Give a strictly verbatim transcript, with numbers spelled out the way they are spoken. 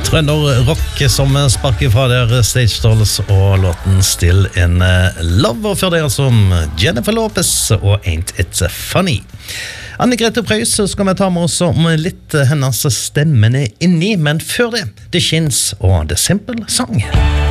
Trønder-rock som sparker fra der Stage Dolls og låten Still in Love, og før det altså Jennifer Lopez og Ain't It Funny. Anne-Grete Preus skal vi ta med oss om litt hennes stemmene inni, men før det, The Shins og The Simple Song.